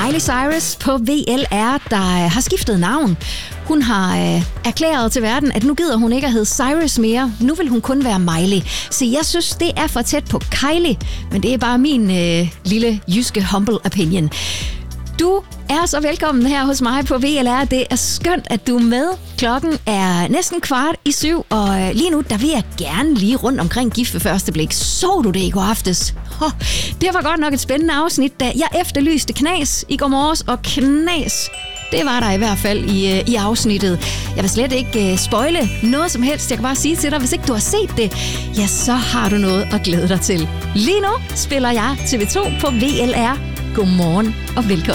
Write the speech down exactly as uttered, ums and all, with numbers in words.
Miley Cyrus på V L R, der har skiftet navn. Hun har øh, erklæret til verden, at nu gider hun ikke at hedde Cyrus mere. Nu vil hun kun være Miley. Så jeg synes, det er for tæt på Kylie, men det er bare min øh, lille jyske humble opinion. Du er så velkommen her hos mig på V L R. Det er skønt, at du er med. Klokken er næsten kvart i syv, og lige nu, der vil jeg gerne lige rundt omkring Gift ved første blik. Så du det i går aftes? Oh, det var godt nok et spændende afsnit, da jeg efterlyste knas i går morges, og knas, det var der i hvert fald i, i afsnittet. Jeg vil slet ikke uh, spoile noget som helst. Jeg kan bare sige til dig, hvis ikke du har set det, ja, så har du noget at glæde dig til. Lige nu spiller jeg T V to på V L R. Godmorgen og velkommen.